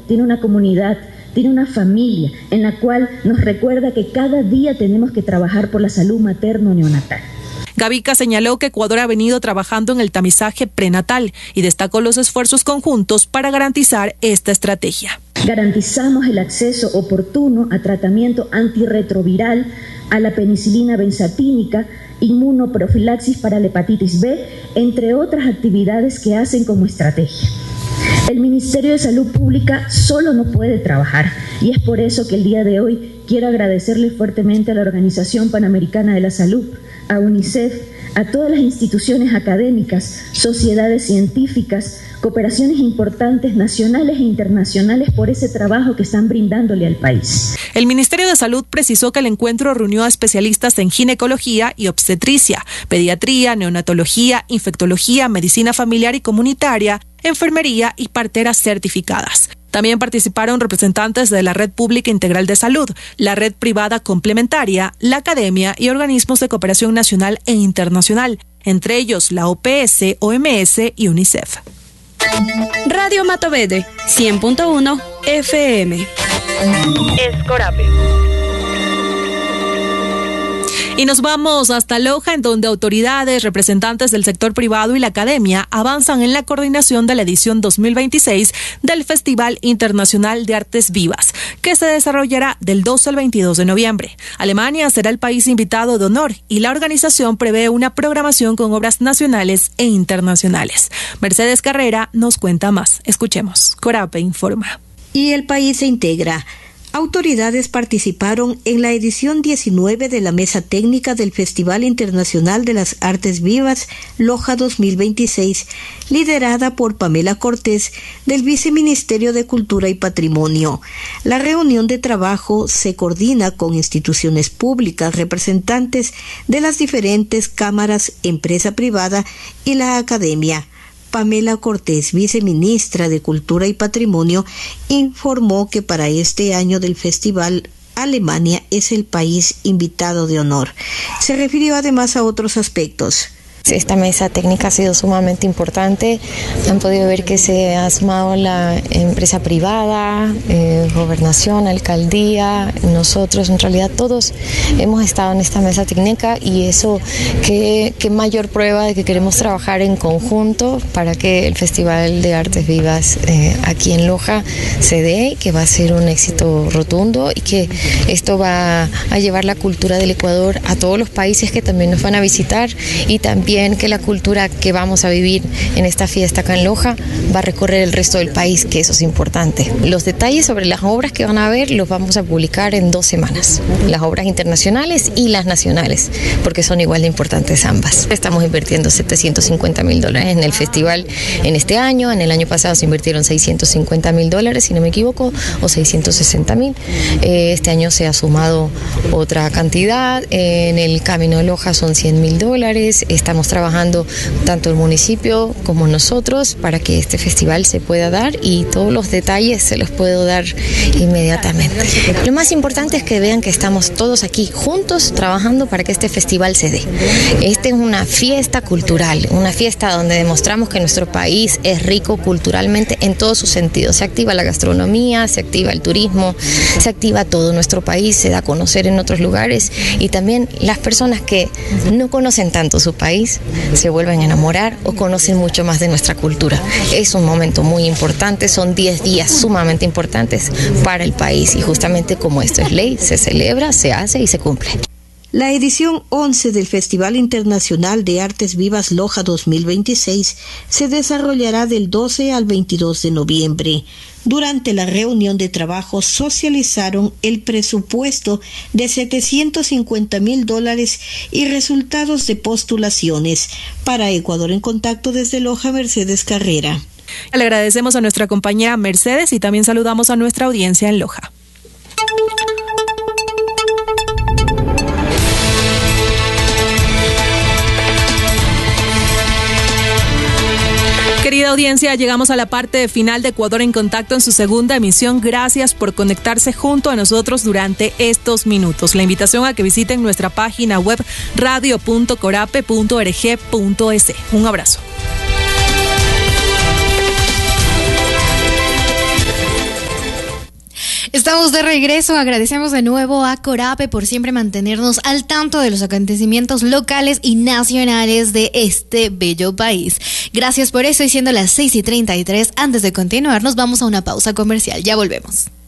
tiene una comunidad, tiene una familia en la cual nos recuerda que cada día tenemos que trabajar por la salud materno-neonatal. Gavica señaló que Ecuador ha venido trabajando en el tamizaje prenatal y destacó los esfuerzos conjuntos para garantizar esta estrategia. Garantizamos el acceso oportuno a tratamiento antirretroviral, a la penicilina benzatínica, inmunoprofilaxis para la hepatitis B, entre otras actividades que hacen como estrategia. El Ministerio de Salud Pública solo no puede trabajar y es por eso que el día de hoy quiero agradecerle fuertemente a la Organización Panamericana de la Salud, a UNICEF, a todas las instituciones académicas, sociedades científicas, cooperaciones importantes nacionales e internacionales por ese trabajo que están brindándole al país. El Ministerio de Salud precisó que el encuentro reunió a especialistas en ginecología y obstetricia, pediatría, neonatología, infectología, medicina familiar y comunitaria, enfermería y parteras certificadas. También participaron representantes de la Red Pública Integral de Salud, la Red Privada Complementaria, la Academia y organismos de cooperación nacional e internacional, entre ellos la OPS, OMS y UNICEF. Radio Matovede, 100.1 FM. Escorape. Y nos vamos hasta Loja, en donde autoridades, representantes del sector privado y la academia avanzan en la coordinación de la edición 2026 del Festival Internacional de Artes Vivas, que se desarrollará del 12 al 22 de noviembre. Alemania será el país invitado de honor y la organización prevé una programación con obras nacionales e internacionales. Mercedes Carrera nos cuenta más. Escuchemos. Corape informa. Y el país se integra. Autoridades participaron en la edición 19 de la Mesa Técnica del Festival Internacional de las Artes Vivas Loja 2026, liderada por Pamela Cortés del Viceministerio de Cultura y Patrimonio. La reunión de trabajo se coordina con instituciones públicas, representantes de las diferentes cámaras, empresa privada y la academia. Pamela Cortés, viceministra de Cultura y Patrimonio, informó que para este año del festival Alemania es el país invitado de honor. Se refirió además a otros aspectos. Esta mesa técnica ha sido sumamente importante. Han podido ver que se ha sumado la empresa privada, gobernación, alcaldía, nosotros, en realidad todos hemos estado en esta mesa técnica y eso qué mayor prueba de que queremos trabajar en conjunto para que el Festival de Artes Vivas aquí en Loja se dé, que va a ser un éxito rotundo y que esto va a llevar la cultura del Ecuador a todos los países que también nos van a visitar y también que la cultura que vamos a vivir en esta fiesta acá en Loja va a recorrer el resto del país, que eso es importante. Los detalles sobre las obras que van a ver los vamos a publicar en 2 semanas, las obras internacionales y las nacionales, porque son igual de importantes ambas. Estamos invirtiendo $750,000 en el festival en este año. En el año pasado se invirtieron $650,000, si no me equivoco, o 660,000. Este año se ha sumado otra cantidad. En el Camino de Loja son $100,000. Estamos trabajando tanto el municipio como nosotros para que este festival se pueda dar y todos los detalles se los puedo dar inmediatamente. Lo más importante es que vean que estamos todos aquí juntos trabajando para que este festival se dé. Esta es una fiesta cultural, una fiesta donde demostramos que nuestro país es rico culturalmente en todos sus sentidos. Se activa la gastronomía, se activa el turismo, se activa todo nuestro país, se da a conocer en otros lugares y también las personas que no conocen tanto su país se vuelven a enamorar o conocen mucho más de nuestra cultura. Es un momento muy importante, son 10 días sumamente importantes para el país y justamente como esto es ley, se celebra, se hace y se cumple. La edición 11 del Festival Internacional de Artes Vivas Loja 2026 se desarrollará del 12 al 22 de noviembre. Durante la reunión de trabajo socializaron el presupuesto de $750,000 y resultados de postulaciones. Para Ecuador en Contacto desde Loja, Mercedes Carrera. Le agradecemos a nuestra compañera Mercedes y también saludamos a nuestra audiencia en Loja. Querida audiencia, llegamos a la parte final de Ecuador en Contacto en su segunda emisión. Gracias por conectarse junto a nosotros durante estos minutos. La invitación a que visiten nuestra página web radio.corape.org.es. Un abrazo. Estamos de regreso, agradecemos de nuevo a Corape por siempre mantenernos al tanto de los acontecimientos locales y nacionales de este bello país. Gracias por eso, y siendo las 6:33, antes de continuar, nos vamos a una pausa comercial. Ya volvemos.